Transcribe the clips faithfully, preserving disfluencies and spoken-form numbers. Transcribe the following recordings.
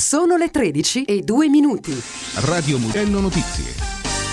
Sono le tredici e due minuti. Radio Mugello Notizie.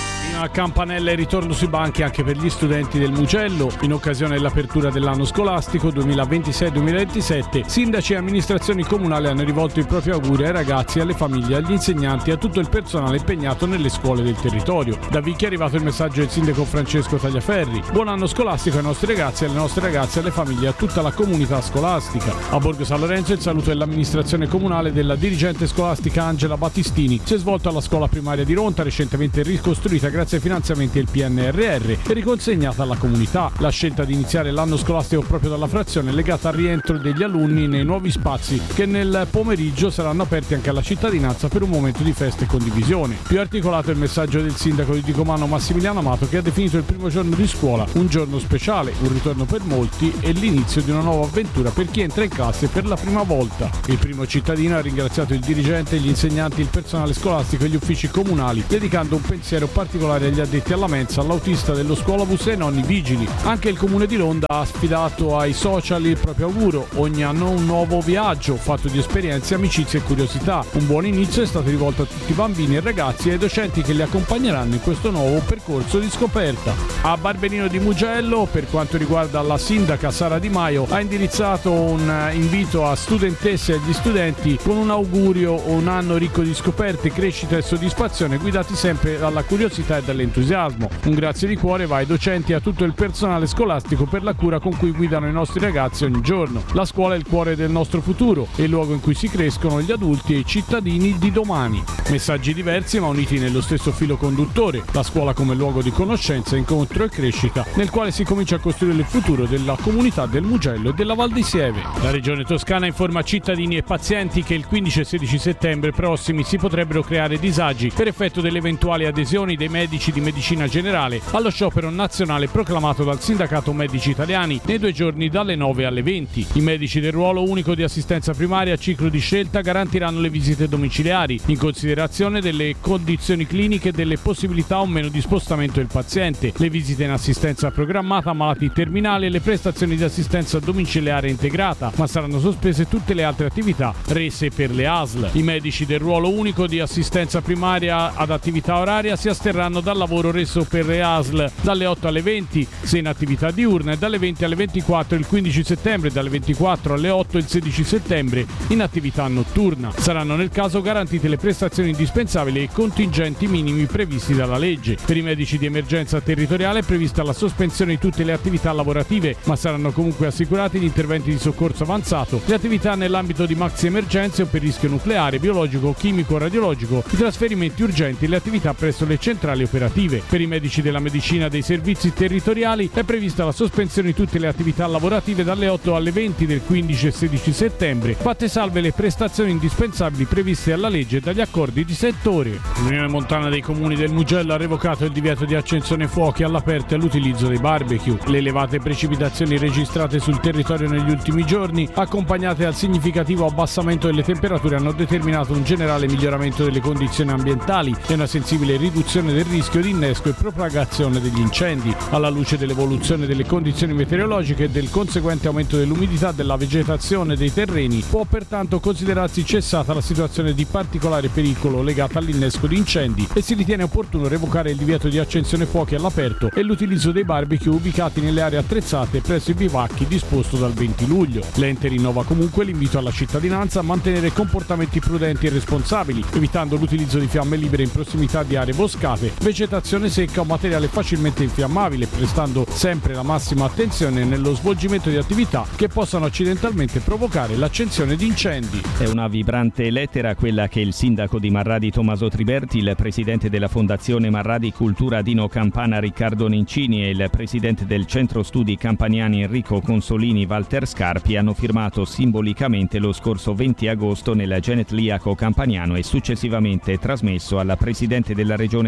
A campanella e ritorno sui banchi anche per gli studenti del Mugello in occasione dell'apertura dell'anno scolastico duemilaventisei duemilaventisette. Sindaci e amministrazioni comunali hanno rivolto i propri auguri ai ragazzi, alle famiglie, agli insegnanti e a tutto il personale impegnato nelle scuole del territorio. Da Vicchi è arrivato il messaggio del sindaco Francesco Tagliaferri: buon anno scolastico ai nostri ragazzi, alle nostre ragazze, alle famiglie e a tutta la comunità scolastica. A Borgo San Lorenzo il saluto dell'amministrazione comunale della dirigente scolastica Angela Battistini si è svolto alla scuola primaria di Ronta, recentemente ricostruita grazie ai finanziamenti del P N R R e riconsegnata alla comunità. La scelta di iniziare l'anno scolastico proprio dalla frazione è legata al rientro degli alunni nei nuovi spazi che nel pomeriggio saranno aperti anche alla cittadinanza per un momento di festa e condivisione. Più articolato è il messaggio del sindaco di Dicomano Massimiliano Amato, che ha definito il primo giorno di scuola un giorno speciale, un ritorno per molti e l'inizio di una nuova avventura per chi entra in classe per la prima volta. Il primo cittadino ha ringraziato il dirigente, gli insegnanti, il personale scolastico e gli uffici comunali, dedicando un pensiero particolare agli addetti alla mensa, all'autista dello scuolabus e ai nonni vigili. Anche il comune di Ronda ha affidato ai social il proprio auguro: ogni anno un nuovo viaggio fatto di esperienze, amicizie e curiosità. Un buon inizio è stato rivolto a tutti i bambini e ragazzi e ai docenti che li accompagneranno in questo nuovo percorso di scoperta. A Barberino di Mugello, per quanto riguarda la sindaca Sara Di Maio, ha indirizzato un invito a studentesse e agli studenti con un augurio: un anno ricco di scoperte, crescita e soddisfazione, guidati sempre dalla curiosità e dall'entusiasmo. Un grazie di cuore va ai docenti e a tutto il personale scolastico per la cura con cui guidano i nostri ragazzi ogni giorno. La scuola è il cuore del nostro futuro, è il luogo in cui si crescono gli adulti e i cittadini di domani. Messaggi diversi ma uniti nello stesso filo conduttore: la scuola come luogo di conoscenza, incontro e crescita, nel quale si comincia a costruire il futuro della comunità del Mugello e della Val di Sieve. La Regione Toscana informa cittadini e pazienti che il quindici e sedici settembre prossimi si potrebbero creare disagi per effetto delle eventuali adesioni dei medici di medicina generale allo sciopero nazionale proclamato dal Sindacato Medici Italiani nei due giorni dalle nove alle venti. I medici del ruolo unico di assistenza primaria a ciclo di scelta garantiranno le visite domiciliari in considerazione delle condizioni cliniche e delle possibilità o meno di spostamento del paziente, le visite in assistenza programmata a malati terminali e le prestazioni di assistenza domiciliare integrata, ma saranno sospese tutte le altre attività rese per le A S L. I medici del ruolo unico di assistenza primaria ad attività oraria si asterranno dal lavoro reso per le A S L dalle otto alle venti se in attività diurna e dalle venti alle ventiquattro il quindici settembre, dalle ventiquattro alle otto il sedici settembre in attività notturna. Saranno nel caso garantite le prestazioni indispensabili e i contingenti minimi previsti dalla legge. Per i medici di emergenza territoriale è prevista la sospensione di tutte le attività lavorative, ma saranno comunque assicurati gli interventi di soccorso avanzato, le attività nell'ambito di maxi emergenze o per rischio nucleare, biologico, chimico o radiologico, i trasferimenti urgenti e le attività presso le centrali operative. Per i medici della medicina dei servizi territoriali è prevista la sospensione di tutte le attività lavorative dalle otto alle venti del quindici e sedici settembre, fatte salve le prestazioni indispensabili previste dalla legge e dagli accordi di settore. L'Unione Montana dei Comuni del Mugello ha revocato il divieto di accensione fuochi all'aperto e all'utilizzo dei barbecue. Le elevate precipitazioni registrate sul territorio negli ultimi giorni, accompagnate dal significativo abbassamento delle temperature, hanno determinato un generale miglioramento delle condizioni ambientali e una sensibile riduzione del rischio di innesco e propagazione degli incendi. Alla luce dell'evoluzione delle condizioni meteorologiche e del conseguente aumento dell'umidità della vegetazione dei terreni, può pertanto considerarsi cessata la situazione di particolare pericolo legata all'innesco di incendi e si ritiene opportuno revocare il divieto di accensione fuochi all'aperto e l'utilizzo dei barbecue ubicati nelle aree attrezzate presso i bivacchi disposto dal venti luglio. L'ente rinnova comunque l'invito alla cittadinanza a mantenere comportamenti prudenti e responsabili, evitando l'utilizzo di fiamme libere in prossimità di aree boscate, vegetazione secca o materiale facilmente infiammabile, prestando sempre la massima attenzione nello svolgimento di attività che possano accidentalmente provocare l'accensione di incendi. È una vibrante lettera quella che il sindaco di Marradi Tommaso Triberti, il presidente della Fondazione Marradi Cultura Dino Campana Riccardo Nencini e il presidente del Centro Studi Campaniani Enrico Consolini Walter Scarpi hanno firmato simbolicamente lo scorso venti agosto nel Genetliaco Campaniano e successivamente trasmesso alla presidente della Regione Toscana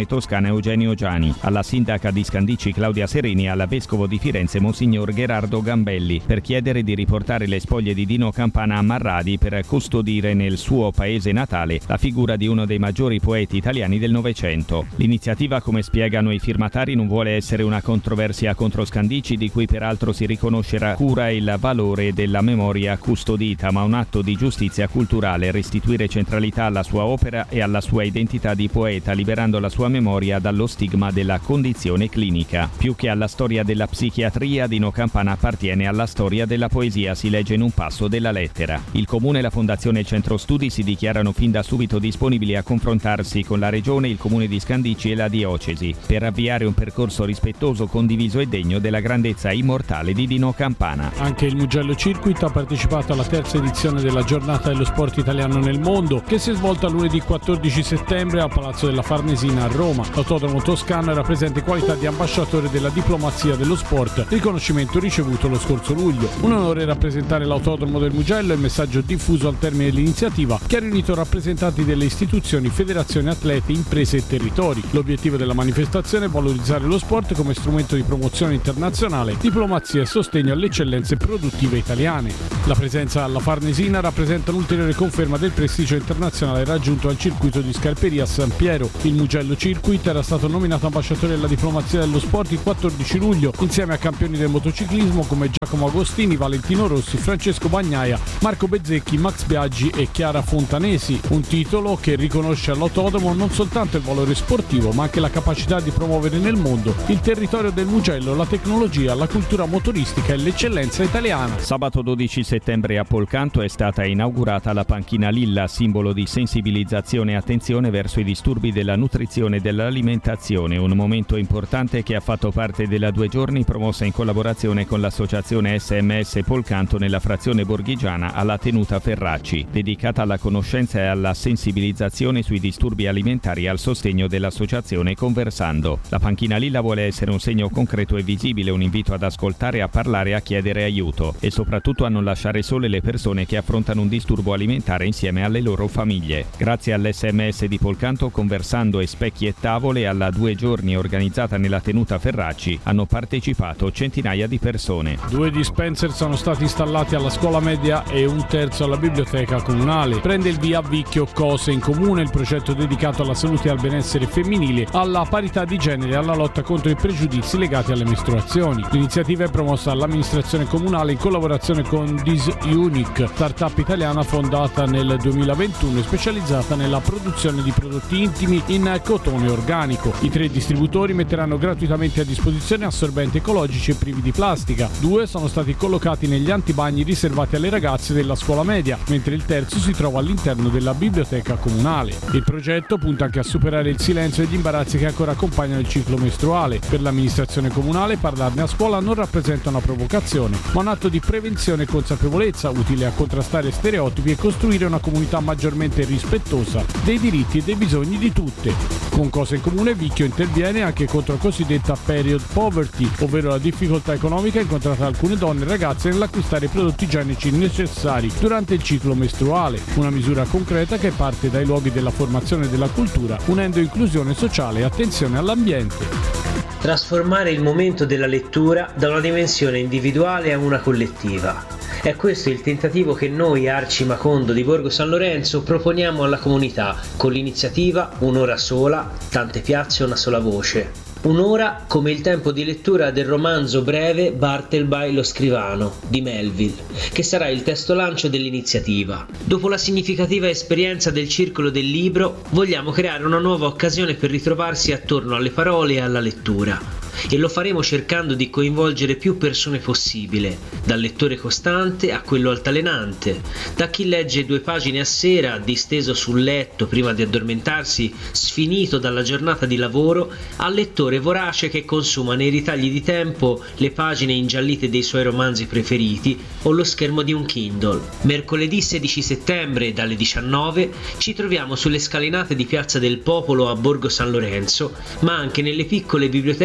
Eugenio Giani, alla sindaca di Scandicci Claudia Serini e al vescovo di Firenze Monsignor Gherardo Gambelli per chiedere di riportare le spoglie di Dino Campana a Marradi per custodire nel suo paese natale la figura di uno dei maggiori poeti italiani del Novecento. L'iniziativa, come spiegano i firmatari, non vuole essere una controversia contro Scandicci, di cui peraltro si riconoscerà cura e il valore della memoria custodita, ma un atto di giustizia culturale, restituire centralità alla sua opera e alla sua identità di poeta, liberando la sua memoria dallo stigma della condizione clinica. Più che alla storia della psichiatria, Dino Campana appartiene alla storia della poesia, si legge in un passo della lettera. Il Comune, la Fondazione e il Centro Studi si dichiarano fin da subito disponibili a confrontarsi con la Regione, il Comune di Scandicci e la Diocesi per avviare un percorso rispettoso, condiviso e degno della grandezza immortale di Dino Campana. Anche il Mugello Circuit ha partecipato alla terza edizione della Giornata dello Sport Italiano nel Mondo, che si è svolta lunedì quattordici settembre al Palazzo della Farnesina a Roma. L'autodromo toscano era presente in qualità di ambasciatore della diplomazia dello sport, riconoscimento ricevuto lo scorso luglio. Un onore rappresentare l'autodromo del Mugello e il messaggio diffuso al termine dell'iniziativa, che ha riunito rappresentanti delle istituzioni, federazioni, atleti, imprese e territori. L'obiettivo della manifestazione è valorizzare lo sport come strumento di promozione internazionale, diplomazia e sostegno alle eccellenze produttive italiane. La presenza alla Farnesina rappresenta un'ulteriore conferma del prestigio internazionale raggiunto al circuito di Scarperia a San Piero. Il Mugello Circuit era stato nominato ambasciatore della diplomazia dello sport il quattordici luglio insieme a campioni del motociclismo come Giacomo Agostini, Valentino Rossi, Francesco Bagnaia, Marco Bezzecchi, Max Biaggi e Chiara Fontanesi. Un titolo che riconosce all'autodromo non soltanto il valore sportivo ma anche la capacità di promuovere nel mondo il territorio del Mugello, la tecnologia, la cultura motoristica e l'eccellenza italiana. Sabato dodici settembre a Polcanto è stata inaugurata la panchina Lilla, simbolo di sensibilizzazione e attenzione verso i disturbi della nutrizione e dell'alimentazione, un momento importante che ha fatto parte della due giorni promossa in collaborazione con l'associazione S M S Polcanto nella frazione borghigiana alla tenuta Ferracci, dedicata alla conoscenza e alla sensibilizzazione sui disturbi alimentari e al sostegno dell'associazione Conversando. La panchina Lilla vuole essere un segno concreto e visibile, un invito ad ascoltare, a parlare e a chiedere aiuto e soprattutto a non lasciare sole le persone che affrontano un disturbo alimentare insieme alle loro famiglie. Grazie all'S M S di Polcanto, Conversando e Specchi e Tavole, alla due giorni organizzata nella tenuta Ferracci hanno partecipato centinaia di persone. Due dispenser sono stati installati alla scuola media e un terzo alla biblioteca comunale. Prende il via a Vicchio Cose in Comune, il progetto dedicato alla salute e al benessere femminile, alla parità di genere e alla lotta contro i pregiudizi legati alle mestruazioni. L'iniziativa è promossa dall'amministrazione comunale in collaborazione con Disunic, startup italiana fondata nel duemilaventuno e specializzata nella produzione di prodotti intimi in cotone organico. I tre distributori metteranno gratuitamente a disposizione assorbenti ecologici e privi di plastica. Due sono stati collocati negli antibagni riservati alle ragazze della scuola media, mentre il terzo si trova all'interno della biblioteca comunale. Il progetto punta anche a superare il silenzio e gli imbarazzi che ancora accompagnano il ciclo mestruale. Per l'amministrazione comunale parlarne a scuola non rappresenta una provocazione, ma un atto di prevenzione e consapevolezza utile a contrastare stereotipi e costruire una comunità maggiormente rispettosa dei diritti e dei bisogni di tutte. Con Cose in Comune, Vicchio interviene anche contro la cosiddetta period poverty, ovvero la difficoltà economica incontrata da alcune donne e ragazze nell'acquistare i prodotti igienici necessari durante il ciclo mestruale, una misura concreta che parte dai luoghi della formazione e della cultura, unendo inclusione sociale e attenzione all'ambiente. Trasformare il momento della lettura da una dimensione individuale a una collettiva. È questo il tentativo che noi Arci Macondo di Borgo San Lorenzo proponiamo alla comunità con l'iniziativa Un'ora sola, tante piazze, una sola voce. Un'ora come il tempo di lettura del romanzo breve Bartleby lo scrivano di Melville, che sarà il testo lancio dell'iniziativa. Dopo la significativa esperienza del Circolo del Libro, vogliamo creare una nuova occasione per ritrovarsi attorno alle parole e alla lettura. E lo faremo cercando di coinvolgere più persone possibile, dal lettore costante a quello altalenante, da chi legge due pagine a sera disteso sul letto prima di addormentarsi, sfinito dalla giornata di lavoro, al lettore vorace che consuma nei ritagli di tempo le pagine ingiallite dei suoi romanzi preferiti o lo schermo di un Kindle. Mercoledì sedici settembre dalle diciannove ci troviamo sulle scalinate di Piazza del Popolo a Borgo San Lorenzo, ma anche nelle piccole biblioteche di Lucca,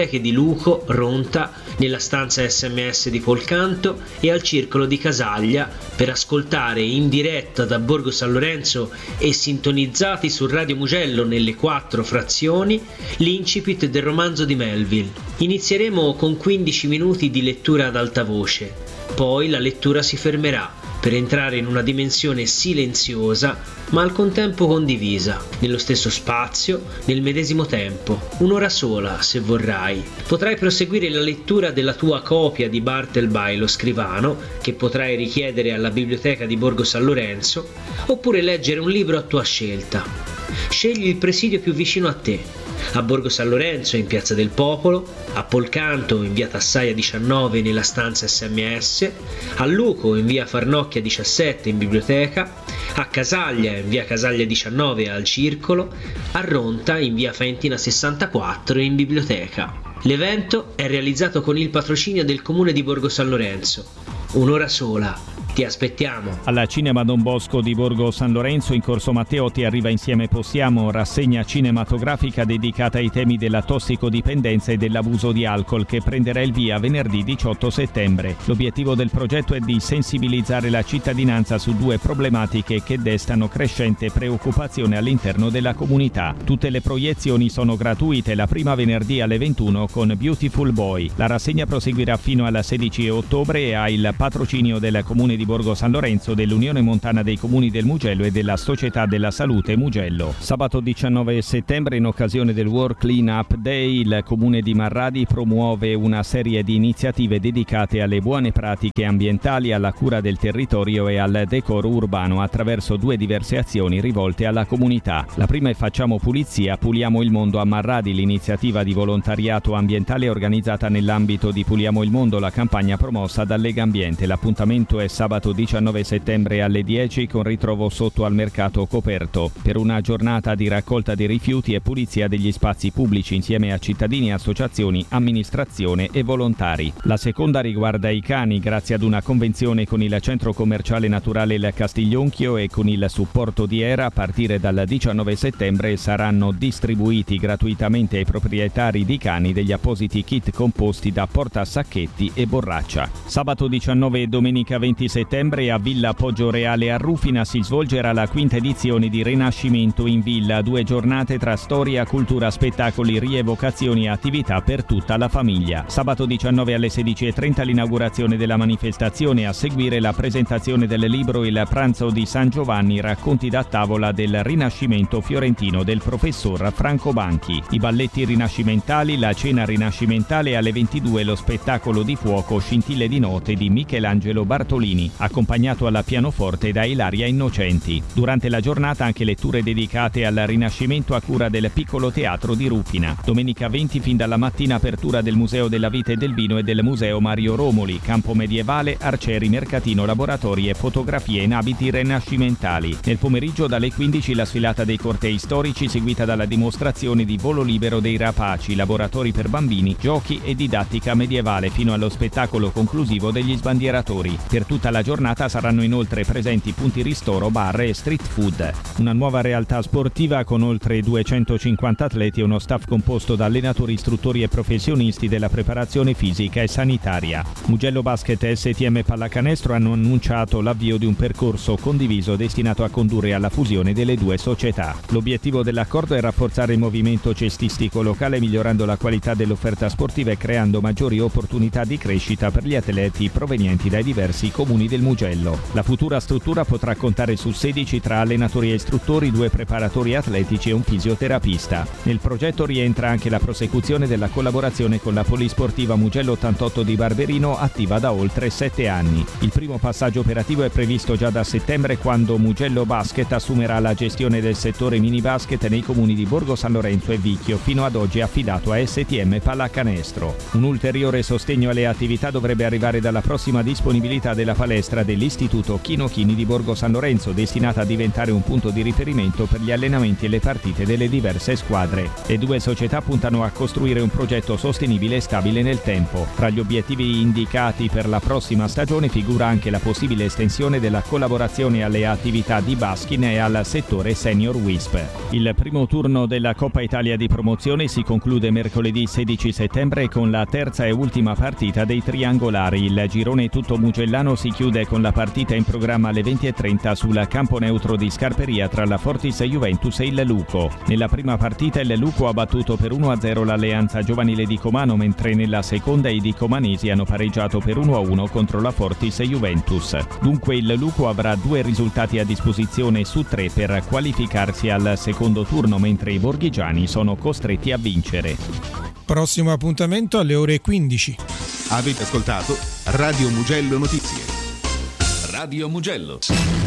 Luco, Ronta, nella stanza S M S di Polcanto e al circolo di Casaglia per ascoltare in diretta da Borgo San Lorenzo e sintonizzati su Radio Mugello nelle quattro frazioni l'incipit del romanzo di Melville. Inizieremo con quindici minuti di lettura ad alta voce, poi la lettura si fermerà per entrare in una dimensione silenziosa ma al contempo condivisa, nello stesso spazio, nel medesimo tempo, un'ora sola se vorrai. Potrai proseguire la lettura della tua copia di Bartleby lo scrivano, che potrai richiedere alla biblioteca di Borgo San Lorenzo, oppure leggere un libro a tua scelta. Scegli il presidio più vicino a te. A Borgo San Lorenzo in Piazza del Popolo, a Polcanto in via Tassaia diciannove nella stanza S M S, a Luco in via Farnocchia diciassette in biblioteca, a Casaglia in via Casaglia diciannove al circolo, a Ronta in via Faentina sessantaquattro in biblioteca. L'evento è realizzato con il patrocinio del Comune di Borgo San Lorenzo. Un'ora sola. Ti aspettiamo. Alla Cinema Don Bosco di Borgo San Lorenzo in Corso Matteotti arriva Insieme Possiamo, rassegna cinematografica dedicata ai temi della tossicodipendenza e dell'abuso di alcol, che prenderà il via venerdì diciotto settembre. L'obiettivo del progetto è di sensibilizzare la cittadinanza su due problematiche che destano crescente preoccupazione all'interno della comunità. Tutte le proiezioni sono gratuite, la prima venerdì alle ventuno con Beautiful Boy. La rassegna proseguirà fino al sedici ottobre e ha il patrocinio del Comune di Borgo San Lorenzo, dell'Unione Montana dei Comuni del Mugello e della Società della Salute Mugello. Sabato diciannove settembre, in occasione del World Clean Up Day, il Comune di Marradi promuove una serie di iniziative dedicate alle buone pratiche ambientali, alla cura del territorio e al decoro urbano attraverso due diverse azioni rivolte alla comunità. La prima è Facciamo Pulizia, Puliamo il Mondo a Marradi, l'iniziativa di volontariato ambientale organizzata nell'ambito di Puliamo il Mondo, la campagna promossa da Lega Ambiente. L'appuntamento è sabato diciannove settembre alle dieci con ritrovo sotto al mercato coperto per una giornata di raccolta dei rifiuti e pulizia degli spazi pubblici insieme a cittadini, associazioni, amministrazione e volontari. La seconda riguarda i cani, grazie ad una convenzione con il centro commerciale naturale Il Castiglionchio e con il supporto di Era. A partire dal diciannove settembre saranno distribuiti gratuitamente ai proprietari di cani degli appositi kit composti da portasacchetti e borraccia. Sabato diciannove e domenica venti settembre a Villa Poggioreale a Rufina si svolgerà la quinta edizione di Rinascimento in Villa, due giornate tra storia, cultura, spettacoli, rievocazioni e attività per tutta la famiglia. Sabato diciannove alle sedici e trenta l'inaugurazione della manifestazione, a seguire la presentazione del libro Il pranzo di San Giovanni, racconti da tavola del Rinascimento fiorentino del professor Franco Banchi. I balletti rinascimentali, la cena rinascimentale e alle ventidue lo spettacolo di fuoco Scintille di note di Michelangelo Bartolini, accompagnato alla pianoforte da Ilaria Innocenti. Durante la giornata anche letture dedicate al Rinascimento a cura del Piccolo Teatro di Rufina. Domenica venti fin dalla mattina apertura del Museo della Vita e del Vino e del Museo Mario Romoli, campo medievale, arcieri, mercatino, laboratori e fotografie in abiti rinascimentali. Nel pomeriggio dalle quindici la sfilata dei cortei storici, seguita dalla dimostrazione di volo libero dei rapaci, laboratori per bambini, giochi e didattica medievale, fino allo spettacolo conclusivo degli sbandieratori. Per tutta la giornata saranno inoltre presenti punti ristoro, bar e street food. Una nuova realtà sportiva con oltre duecentocinquanta atleti e uno staff composto da allenatori, istruttori e professionisti della preparazione fisica e sanitaria. Mugello Basket e S T M Pallacanestro hanno annunciato l'avvio di un percorso condiviso destinato a condurre alla fusione delle due società. L'obiettivo dell'accordo è rafforzare il movimento cestistico locale, migliorando la qualità dell'offerta sportiva e creando maggiori opportunità di crescita per gli atleti provenienti dai diversi comuni del Mugello. La futura struttura potrà contare su sedici tra allenatori e istruttori, due preparatori atletici e un fisioterapista. Nel progetto rientra anche la prosecuzione della collaborazione con la Polisportiva Mugello ottantotto di Barberino, attiva da oltre sette anni. Il primo passaggio operativo è previsto già da settembre, quando Mugello Basket assumerà la gestione del settore mini basket nei comuni di Borgo San Lorenzo e Vicchio, fino ad oggi affidato a S T M Pallacanestro. Un ulteriore sostegno alle attività dovrebbe arrivare dalla prossima disponibilità della palestra palestra dell'Istituto Chino Chini di Borgo San Lorenzo, destinata a diventare un punto di riferimento per gli allenamenti e le partite delle diverse squadre. Le due società puntano a costruire un progetto sostenibile e stabile nel tempo. Tra gli obiettivi indicati per la prossima stagione figura anche la possibile estensione della collaborazione alle attività di Baskin e al settore Senior Wisp. Il primo turno della Coppa Italia di promozione si conclude mercoledì sedici settembre con la terza e ultima partita dei triangolari. Il girone tutto mugellano si chiude con la partita in programma alle venti e trenta sul campo neutro di Scarperia tra la Fortis Juventus e il Luco. Nella prima partita il Luco ha battuto per uno a zero l'Alleanza Giovanile di Comano, mentre nella seconda i dicomanesi hanno pareggiato per uno a uno contro la Fortis Juventus. Dunque il Luco avrà due risultati a disposizione su tre per qualificarsi al secondo turno, mentre i borghigiani sono costretti a vincere. Prossimo appuntamento alle ore quindici. Avete ascoltato Radio Mugello Notizie. Radio Mugello.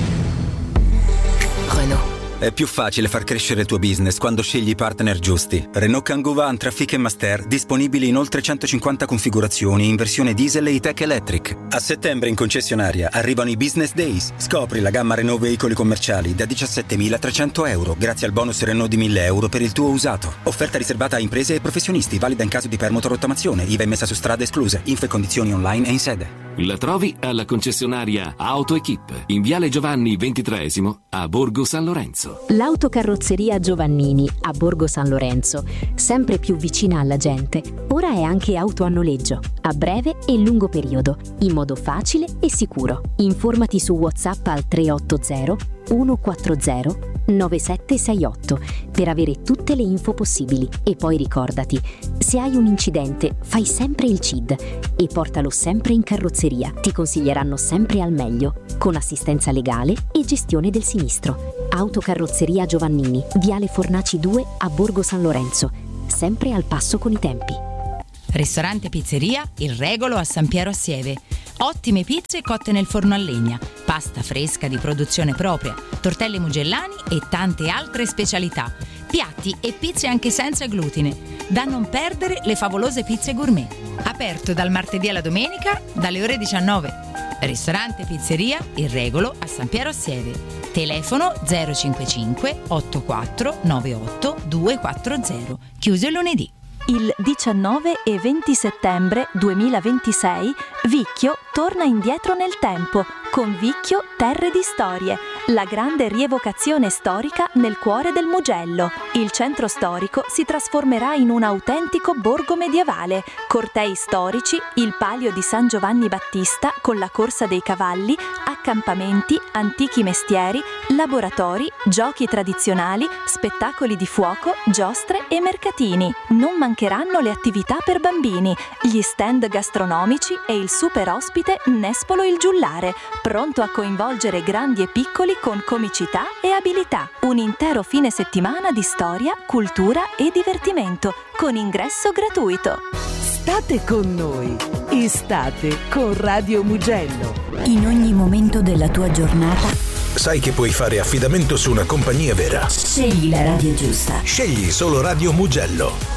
Renault. È più facile far crescere il tuo business quando scegli i partner giusti. Renault Kangoo Van Trafic e Master, disponibili in oltre centocinquanta configurazioni in versione diesel e E-Tech Electric. A settembre in concessionaria arrivano i Business Days. Scopri la gamma Renault veicoli commerciali da diciassettemila trecento euro grazie al bonus Renault di mille euro per il tuo usato. Offerta riservata a imprese e professionisti, valida in caso di permuto rottamazione, I V A messa su strada escluse. Info e condizioni online e in sede. La trovi alla concessionaria AutoEquip in Viale Giovanni ventitreesimo a Borgo San Lorenzo. L'autocarrozzeria Giovannini a Borgo San Lorenzo, sempre più vicina alla gente, ora è anche auto a noleggio, a breve e lungo periodo, in modo facile e sicuro. Informati su WhatsApp al tre otto zero uno quattro zero nove sette sei otto per avere tutte le info possibili. E poi ricordati, se hai un incidente fai sempre il C I D e portalo sempre in carrozzeria. Ti consiglieranno sempre al meglio, con assistenza legale e gestione del sinistro. Autocarrozzeria Giovannini, Viale Fornaci due a Borgo San Lorenzo, sempre al passo con i tempi. Ristorante Pizzeria Il Regolo a San Piero a Sieve. Ottime pizze cotte nel forno a legna, pasta fresca di produzione propria, tortelli mugellani e tante altre specialità. Piatti e pizze anche senza glutine. Da non perdere le favolose pizze gourmet. Aperto dal martedì alla domenica dalle ore diciannove. Ristorante Pizzeria Il Regolo a San Piero a Sieve. Telefono zero cinquantacinque ottantaquattro novantotto duecentoquaranta. Chiuso il lunedì. Il diciannove e venti settembre duemilaventisei Vicchio torna indietro nel tempo con Vicchio Terre di Storie, la grande rievocazione storica nel cuore del Mugello. Il centro storico si trasformerà in un autentico borgo medievale, cortei storici, il palio di San Giovanni Battista con la corsa dei cavalli, accampamenti, antichi mestieri, laboratori, giochi tradizionali, spettacoli di fuoco, giostre e mercatini. Non mancheranno le attività per bambini, gli stand gastronomici e il super ospite Nespolo il Giullare, pronto a coinvolgere grandi e piccoli con comicità e abilità. Un intero fine settimana di storia, cultura e divertimento, con ingresso gratuito. State con noi, estate con Radio Mugello. In ogni momento della tua giornata sai che puoi fare affidamento su una compagnia vera. Scegli la radio giusta. Scegli solo Radio Mugello.